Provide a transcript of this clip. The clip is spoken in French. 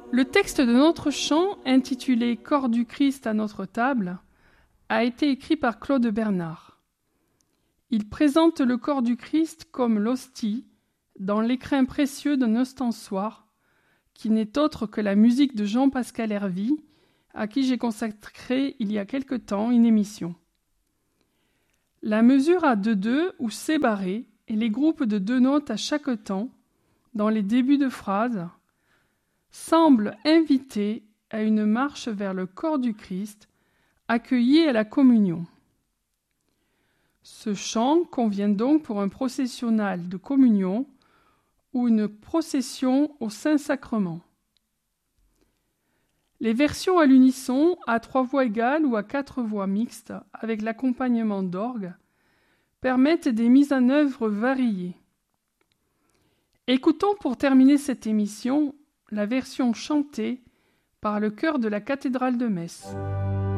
Le texte de notre chant, intitulé « Corps du Christ à notre table », a été écrit par Claude Bernard. Il présente le corps du Christ comme l'hostie dans l'écrin précieux d'un ostensoir, qui n'est autre que la musique de Jean-Pascal Hervy, à qui j'ai consacré il y a quelque temps une émission. La mesure à 2/2 ou C barré et les groupes de 2 notes à chaque temps, dans les débuts de phrases, semblent inviter à une marche vers le corps du Christ, accueilli à la communion. Ce chant convient donc pour un processionnal de communion ou une procession au Saint-Sacrement. Les versions à l'unisson, à 3 voix égales ou à 4 voix mixtes, avec l'accompagnement d'orgue, permettent des mises en œuvre variées. Écoutons pour terminer cette émission la version chantée par le chœur de la cathédrale de Metz.